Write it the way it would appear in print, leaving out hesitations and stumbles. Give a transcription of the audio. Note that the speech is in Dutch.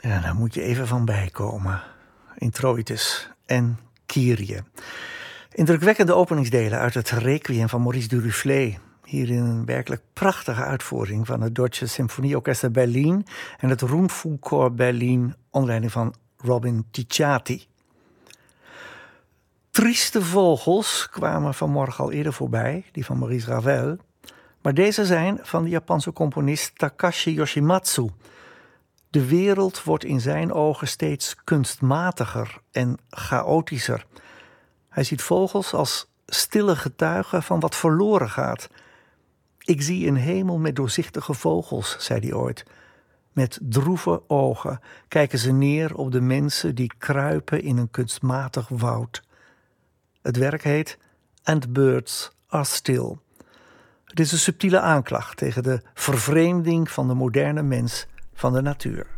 Ja, daar moet je even van bijkomen. Introitus en Kyrie. Indrukwekkende openingsdelen uit het Requiem van Maurice Duruflé. Hier in een werkelijk prachtige uitvoering van het Deutsche Symphonieorchester Berlin en het Rundfunkchor Berlin onder leiding van Robin Ticciati. Trieste vogels kwamen vanmorgen al eerder voorbij, die van Maurice Ravel. Maar deze zijn van de Japanse componist Takashi Yoshimatsu. De wereld wordt in zijn ogen steeds kunstmatiger en chaotischer. Hij ziet vogels als stille getuigen van wat verloren gaat. Ik zie een hemel met doorzichtige vogels, zei hij ooit. Met droeve ogen kijken ze neer op de mensen die kruipen in een kunstmatig woud. Het werk heet And Birds Are Still. Het is een subtiele aanklacht tegen de vervreemding van de moderne mens van de natuur.